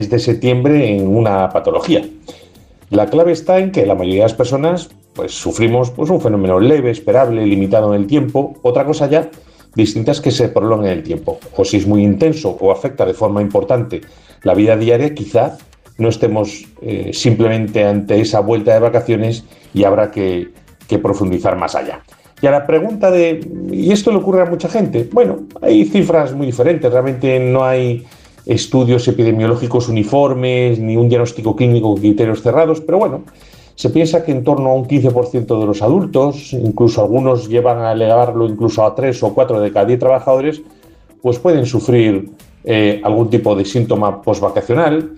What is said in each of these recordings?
de septiembre en una patología. La clave está en que la mayoría de las personas pues, sufrimos pues, un fenómeno leve, esperable, limitado en el tiempo. Otra cosa ya distinta es que se prolongue en el tiempo. O si es muy intenso o afecta de forma importante la vida diaria, quizá no estemos simplemente ante esa vuelta de vacaciones y habrá que profundizar más allá. Y a la pregunta de, ¿y esto le ocurre a mucha gente? Bueno, hay cifras muy diferentes. Realmente no hay estudios epidemiológicos uniformes, ni un diagnóstico clínico con criterios cerrados, pero bueno, se piensa que en torno a un 15% de los adultos, incluso algunos llevan a elevarlo incluso a 3 o 4 de cada 10 trabajadores, pues pueden sufrir algún tipo de síntoma postvacacional.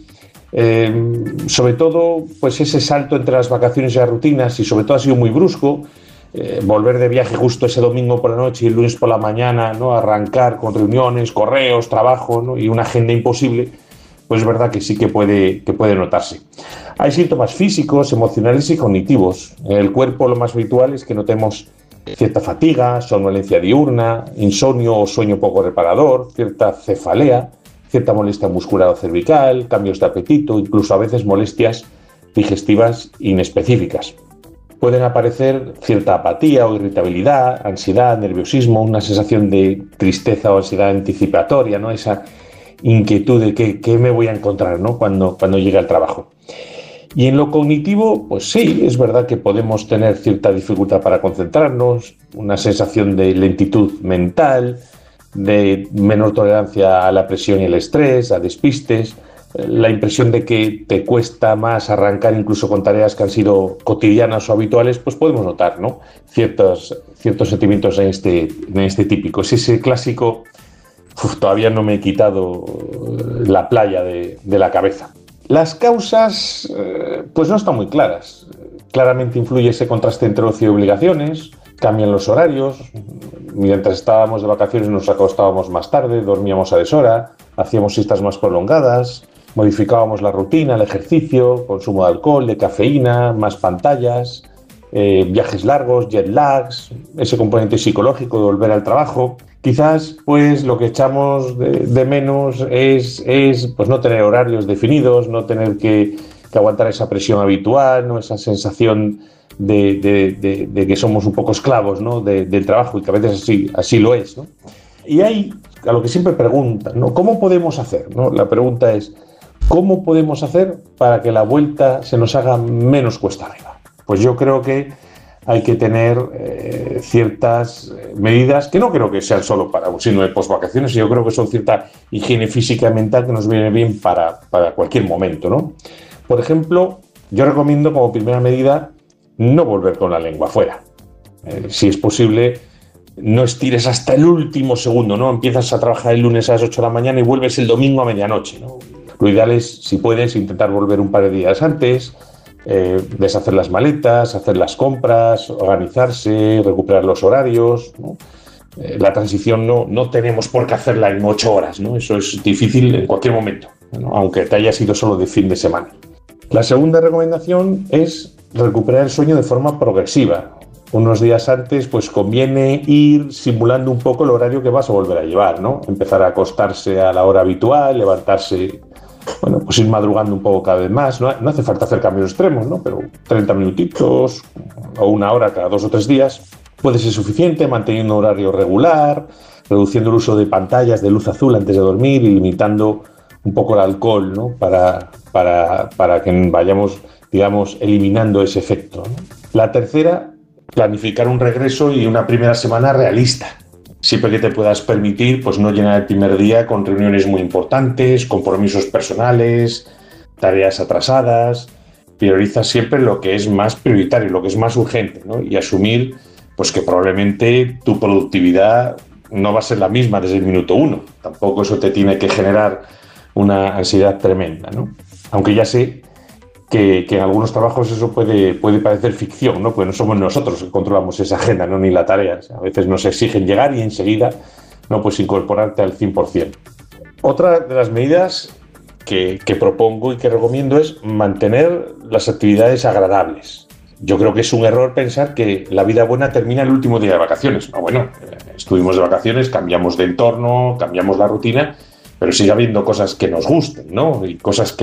Sobre todo, pues ese salto entre las vacaciones y las rutinas, y sobre todo ha sido muy brusco, volver de viaje justo ese domingo por la noche y el lunes por la mañana, ¿no? Arrancar con reuniones, correos, trabajo, ¿no? Y una agenda imposible, pues es verdad que sí que puede notarse. Hay síntomas físicos, emocionales y cognitivos. En el cuerpo lo más habitual es que notemos cierta fatiga, somnolencia diurna, insomnio o sueño poco reparador, cierta cefalea, cierta molestia muscular o cervical, cambios de apetito, incluso a veces molestias digestivas inespecíficas. Pueden aparecer cierta apatía o irritabilidad, ansiedad, nerviosismo, una sensación de tristeza o ansiedad anticipatoria, ¿no? Esa inquietud de qué me voy a encontrar, ¿no? cuando llegue al trabajo. Y en lo cognitivo, pues sí, es verdad que podemos tener cierta dificultad para concentrarnos, una sensación de lentitud mental, de menor tolerancia a la presión y el estrés, a despistes, la impresión de que te cuesta más arrancar incluso con tareas que han sido cotidianas o habituales, pues podemos notar, ¿no? ciertos sentimientos en este típico. Es ese clásico, todavía no me he quitado la playa de la cabeza. Las causas, pues no están muy claras. Claramente influye ese contraste entre ocio y obligaciones, cambian los horarios, mientras estábamos de vacaciones nos acostábamos más tarde, dormíamos a deshora, hacíamos siestas más prolongadas, modificábamos la rutina, el ejercicio, consumo de alcohol, de cafeína, más pantallas, viajes largos, jet lags, ese componente psicológico de volver al trabajo. Quizás pues lo que echamos de menos es pues no tener horarios definidos, no tener que aguantar esa presión habitual, ¿no? Esa sensación de que somos un poco esclavos, ¿no? del trabajo, y que a veces así lo es, ¿no? Y hay, a lo que siempre preguntan, ¿no? ¿Cómo podemos hacer? ¿No? La pregunta es, ¿cómo podemos hacer para que la vuelta se nos haga menos cuesta arriba? Pues yo creo que hay que tener ciertas medidas que no creo que sean solo para un signo de posvacaciones, yo creo que son cierta higiene física y mental que nos viene bien para cualquier momento, ¿no? Por ejemplo, yo recomiendo como primera medida no volver con la lengua afuera. Si es posible, no estires hasta el último segundo, ¿no? Empiezas a trabajar el lunes a las 8 de la mañana y vuelves el domingo a medianoche, ¿no? Lo ideal es, si puedes, intentar volver un par de días antes, deshacer las maletas, hacer las compras, organizarse, recuperar los horarios, ¿no? La transición no tenemos por qué hacerla en 8 horas, ¿no? Eso es difícil en cualquier momento, ¿no? Aunque te haya sido solo de fin de semana. La segunda recomendación es recuperar el sueño de forma progresiva. Unos días antes, pues conviene ir simulando un poco el horario que vas a volver a llevar, ¿no? Empezar a acostarse a la hora habitual, levantarse, bueno, pues ir madrugando un poco cada vez más. No hace falta hacer cambios extremos, ¿no? Pero 30 minutitos o una hora cada 2 o 3 días puede ser suficiente, manteniendo un horario regular, reduciendo el uso de pantallas de luz azul antes de dormir y limitando un poco el alcohol, ¿no? Para que vayamos, digamos, eliminando ese efecto, ¿no? La tercera, planificar un regreso y una primera semana realista. Siempre que te puedas permitir, pues no llenar el primer día con reuniones muy importantes, compromisos personales, tareas atrasadas. Prioriza siempre lo que es más prioritario, lo que es más urgente, ¿no? Y asumir pues que probablemente tu productividad no va a ser la misma desde el minuto 1. Tampoco eso te tiene que generar una ansiedad tremenda, ¿no? Aunque ya sé que en algunos trabajos eso puede parecer ficción, ¿no? Pues no somos nosotros que controlamos esa agenda, ¿no? Ni la tarea. A veces nos exigen llegar y enseguida no puedes incorporarte al 100%. Otra de las medidas que propongo y que recomiendo es mantener las actividades agradables. Yo creo que es un error pensar que la vida buena termina el último día de vacaciones. No, bueno, estuvimos de vacaciones, cambiamos de entorno, cambiamos la rutina, pero sigue habiendo cosas que nos gusten, ¿no? Y cosas que